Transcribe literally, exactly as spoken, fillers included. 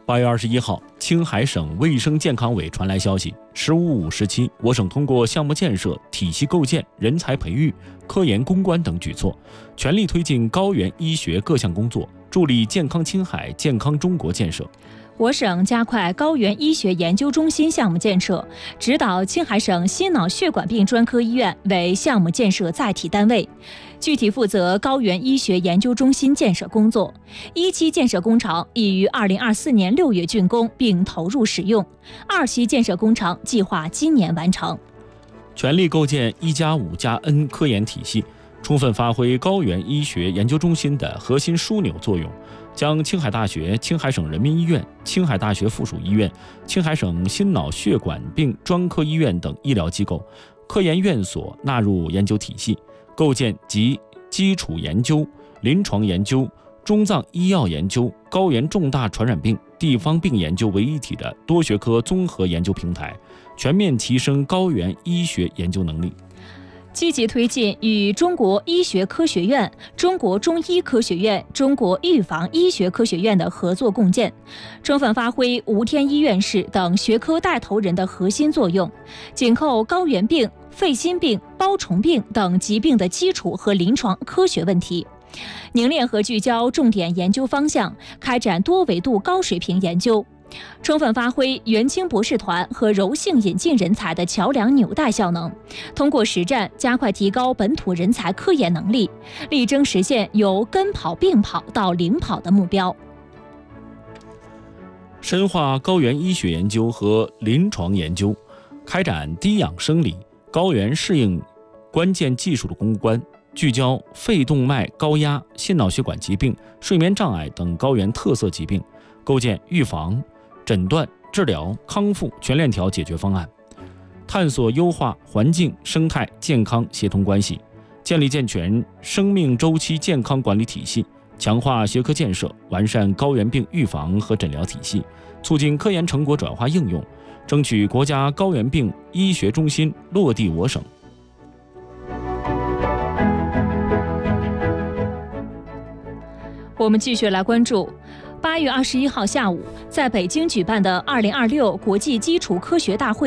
八月二十一号，青海省卫生健康委传来消息，十五五时期，我省通过项目建设、体系构建、人才培育、科研攻关等举措，全力推进高原医学各项工作，助力健康青海、健康中国建设。 我省加快高原医学研究中心项目建设，指导青海省心脑血管病专科医院为项目建设载体单位，具体负责高原医学研究中心建设工作。一期建设工程已于二零二四年六月竣工并投入使用，二期建设工程计划今年完成。 全力构建一加五加 N 科研体系，充分发挥高原医学研究中心的核心枢纽作用，将青海大学、青海省人民医院、青海大学附属医院、青海省心脑血管病专科医院等医疗机构、科研院所纳入研究体系，构建集基础研究、临床研究、中藏医药研究、高原重大传染病地方病研究为一体的多学科综合研究平台，全面提升高原医学研究能力。 积极推进与中国医学科学院、中国中医科学院、中国预防医学科学院的合作共建，充分发挥无天医院士等学科带头人的核心作用，紧扣高原病、肺心病、包虫病等疾病的基础和临床科学问题，凝练和聚焦重点研究方向，开展多维度高水平研究，充分发挥援青博士团和柔性引进人才的桥梁纽带效能，通过实战加快提高本土人才科研能力，力争实现由跟跑并跑到领跑的目标。 深化高原医学研究和临床研究，开展低氧生理、高原适应关键技术的攻关，聚焦肺动脉高压、心脑血管疾病、睡眠障碍等高原特色疾病，构建预防、诊断、治疗、康复全链条解决方案，探索优化环境生态健康协同关系，建立健全生命周期健康管理体系，强化学科建设，完善高原病预防和诊疗体系，促进科研成果转化应用，争取国家高原病医学中心落地我省。 我们继续来关注八月二十一号下午，在北京举办的二零二六国际基础科学大会